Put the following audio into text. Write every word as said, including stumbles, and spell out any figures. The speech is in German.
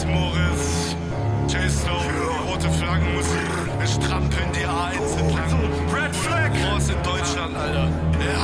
Morris, J-Stone, rote Flaggenmusik, wir strampeln die A eins entlang.